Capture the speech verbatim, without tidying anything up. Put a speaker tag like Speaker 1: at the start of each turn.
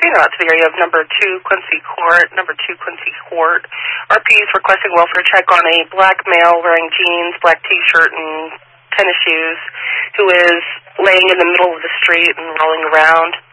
Speaker 1: Casino out to the area of number two Quincy Court, number two Quincy Court. R P is requesting welfare check on a black male wearing jeans, black T-shirt, and tennis shoes, who is laying in the middle of the street and rolling around.